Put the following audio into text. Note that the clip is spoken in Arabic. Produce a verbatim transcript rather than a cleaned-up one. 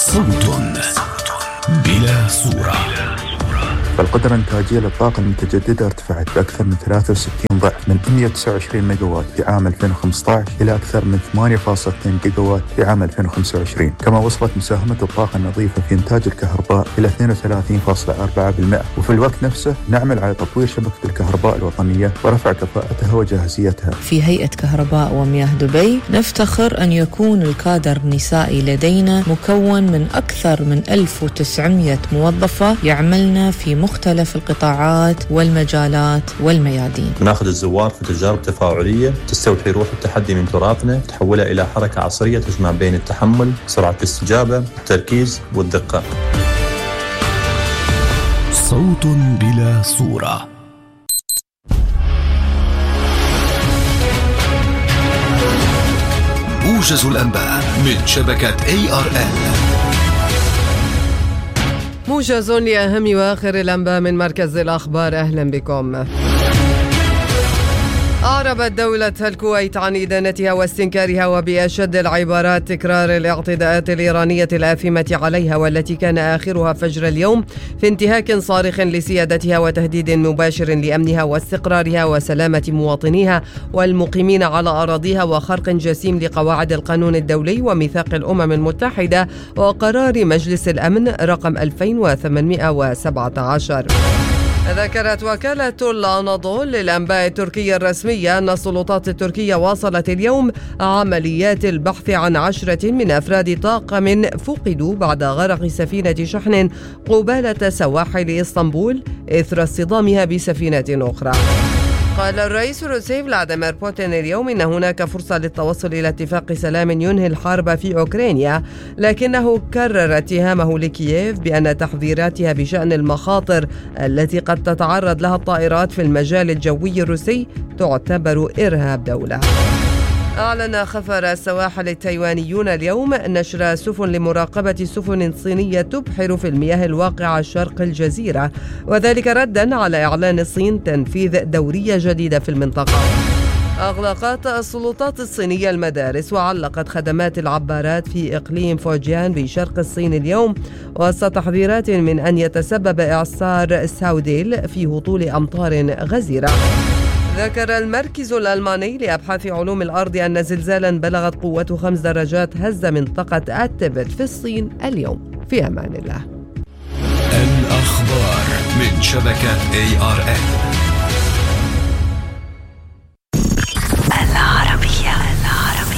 صوت بلا صورة. فالقدرة الإنتاجية للطاقة المتجددة ارتفعت بأكثر من ثلاثة وستين ضعف، من مئة وتسعة وعشرين ميجا وات في عام ألفين وخمسة عشر إلى أكثر من ثمانية فاصلة اثنين جيجا وات في عام ألفين وخمسة وعشرين. كما وصلت مساهمة الطاقة النظيفة في إنتاج الكهرباء إلى اثنين وثلاثين فاصلة أربعة بالمئة. وفي الوقت نفسه نعمل على تطوير شبكة الكهرباء الوطنية ورفع كفاءتها وجاهزيتها. في هيئة كهرباء ومياه دبي نفتخر أن يكون الكادر النسائي لدينا مكون من أكثر من ألف وتسعمئة موظفة يعملن في مختلف القطاعات والمجالات والميادين. ناخذ الزوار في تجارب تفاعلية تستوحي روح التحدي من تراثنا، تحولها إلى حركة عصرية تجمع بين التحمل، سرعة الاستجابة، التركيز والدقة. صوت بلا صورة. موجز الأنباء من شبكة إيه آر إل. موجز لأهم وآخر الأنباء من مركز الأخبار. أهلا بكم. أعربت دولة الكويت عن إدانتها واستنكارها وبأشد العبارات تكرار الاعتداءات الإيرانية الآثمة عليها، والتي كان آخرها فجر اليوم في انتهاك صارخ لسيادتها وتهديد مباشر لأمنها واستقرارها وسلامة مواطنيها والمقيمين على أراضيها، وخرق جسيم لقواعد القانون الدولي وميثاق الأمم المتحدة وقرار مجلس الأمن رقم ألفين وثمانمئة وسبعة عشر. ذكرت وكالة الأناضول للأنباء التركية الرسمية أن السلطات التركية واصلت اليوم عمليات البحث عن عشرة من أفراد طاقم فقدوا بعد غرق سفينة شحن قبالة سواحل إسطنبول إثر اصطدامها بسفينة أخرى. قال الرئيس الروسي فلاديمير بوتين اليوم إن هناك فرصة للتوصل إلى اتفاق سلام ينهي الحرب في أوكرانيا، لكنه كرر اتهامه لكييف بأن تحذيراتها بشأن المخاطر التي قد تتعرض لها الطائرات في المجال الجوي الروسي تعتبر إرهاب دولة. أعلن خفر السواحل التايوانيون اليوم نشر سفن لمراقبة سفن صينية تبحر في المياه الواقعة شرق الجزيرة، وذلك ردا على إعلان الصين تنفيذ دورية جديدة في المنطقة. أغلقت السلطات الصينية المدارس وعلقت خدمات العبارات في إقليم فوجيان بشرق الصين اليوم، وسط تحذيرات من أن يتسبب إعصار ساوديل في هطول أمطار غزيرة. ذكر المركز الألماني لأبحاث علوم الأرض أن زلزالا بلغت قوته خمس درجات هز منطقة التبت في الصين اليوم. في أمان الله. الأخبار من شبكة إيه آر إل.